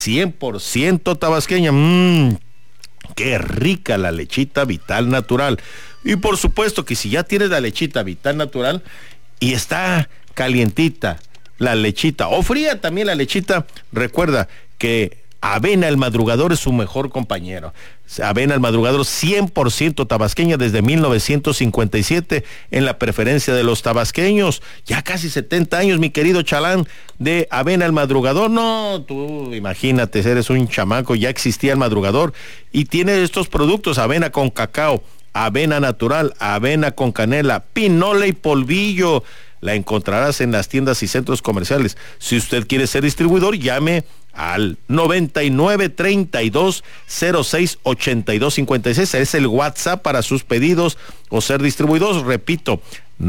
100% tabasqueña. Qué rica la lechita Vital Natural. Y por supuesto que si ya tienes la lechita Vital Natural y está calientita la lechita o fría también la lechita, recuerda que Avena El Madrugador es su mejor compañero. Avena El Madrugador 100% tabasqueña desde 1957 en la preferencia de los tabasqueños. Ya casi 70 años, mi querido Chalán, de Avena El Madrugador. No, tú imagínate, eres un chamaco, ya existía El Madrugador y tiene estos productos: avena con cacao, avena natural, avena con canela, pinola y polvillo. La encontrarás en las tiendas y centros comerciales. Si usted quiere ser distribuidor, llame al 9932068256. Es el WhatsApp para sus pedidos o ser distribuidor. Repito,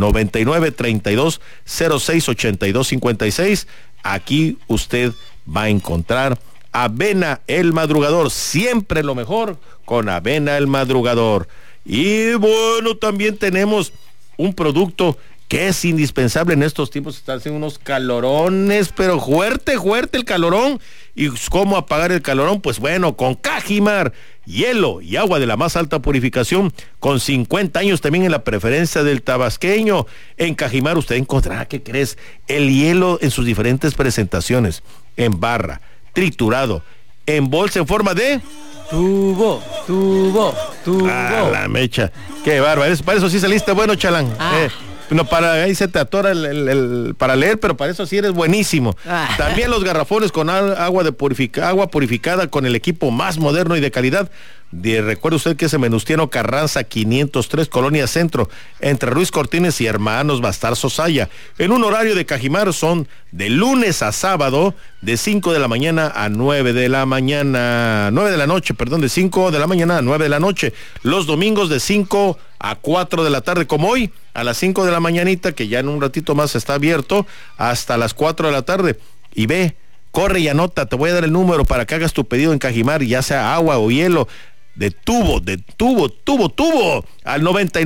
9932068256. Aquí usted va a encontrar Avena El Madrugador. Siempre lo mejor con Avena El Madrugador. Y bueno, también tenemos un producto que es indispensable en estos tiempos. Están haciendo unos calorones, pero fuerte el calorón. ¿Y cómo apagar el calorón? Pues bueno, con Cajimar, hielo y agua de la más alta purificación, con 50 años también en la preferencia del tabasqueño. En Cajimar usted encontrará, ¿qué crees? El hielo en sus diferentes presentaciones, en barra, triturado, en bolsa en forma de tubo. Ah, la mecha, qué bárbaro. Para eso sí saliste bueno, Chalán. No, para ahí se te atora para leer, pero para eso sí eres buenísimo. También los garrafones con agua purificada con el equipo más moderno y de calidad. Recuerde usted que es en Venustiano Carranza 503, Colonia Centro, entre Ruiz Cortines y Hermanos Bastar Sosaya. En un horario de Cajimar son de lunes a sábado, de 5 de la mañana a 9 de la mañana, 9 de la noche, perdón, de 5 de la mañana a 9 de la noche. Los domingos de 5 a 4 de la tarde, como hoy, a las 5 de la mañanita, que ya en un ratito más está abierto, hasta las 4 de la tarde. Y ve, corre y anota, te voy a dar el número para que hagas tu pedido en Cajimar, ya sea agua o hielo, de tubo, al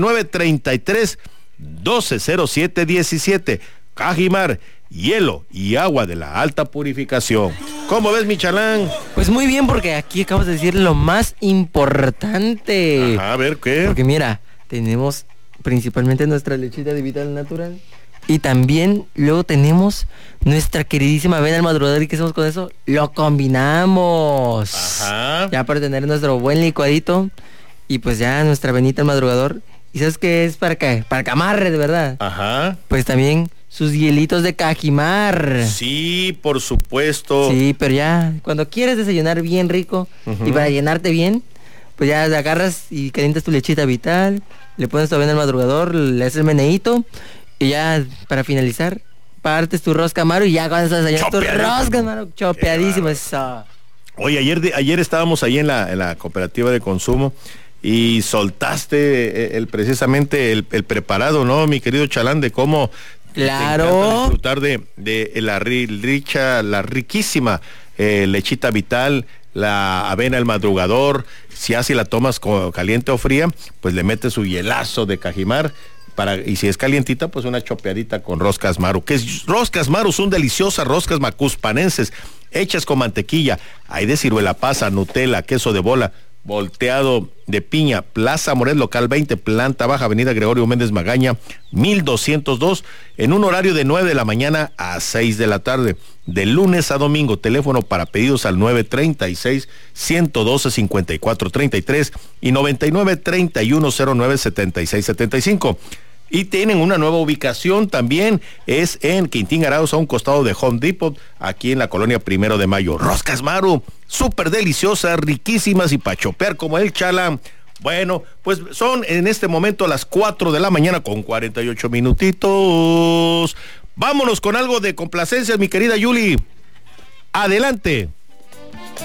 9933-120717. Cajimar, hielo y agua de la alta purificación. ¿Cómo ves, mi Chalán? Pues muy bien, porque aquí acabas de decir lo más importante. Ajá, a ver, ¿qué? Porque mira, tenemos principalmente nuestra lechita de Vital Natural. Y también luego tenemos nuestra queridísima Avena El Madrugador. ¿Y qué hacemos con eso? Lo combinamos. Ajá. Ya para tener nuestro buen licuadito. Y pues ya nuestra Avenita El Madrugador. ¿Y sabes qué es para qué? Para que amarre, de verdad. Ajá. Pues también sus hielitos de Cajimar. Sí, por supuesto. Sí, pero ya cuando quieres desayunar bien rico y para llenarte bien, pues ya agarras y calientas tu lechita Vital, le pones tu Avena El Madrugador, le haces el meneíto. Y ya, para finalizar, partes tu rosca Maru y ya cuando estás allá tu rosca Maru, chopeadísimo eso. Oye, ayer estábamos ahí en la cooperativa de consumo y soltaste precisamente el preparado, ¿no, mi querido Chalán? De cómo claro disfrutar de la riquísima lechita Vital, la Avena El Madrugador. Si así la tomas caliente o fría, pues le metes su hielazo de Cajimar. Y si es calientita, pues una chopeadita con roscas Maru. Roscas Maru son deliciosas roscas macuspanenses, hechas con mantequilla, hay de ciruela pasa, Nutella, queso de bola, volteado de piña. Plaza Moret, local 20, planta baja, avenida Gregorio Méndez Magaña, 1202, en un horario de 9 de la mañana a 6 de la tarde, de lunes a domingo. Teléfono para pedidos al 936-112-5433 y 9931097675. Y tienen una nueva ubicación también, es en Quintín Arauz, a un costado de Home Depot, aquí en la colonia 1 de Mayo. Roscas Maru, súper deliciosas, riquísimas y para chopear como el Chala. Bueno, pues son en este momento las 4 de la mañana con 48 minutitos. Vámonos con algo de complacencias, mi querida Yuli. Adelante.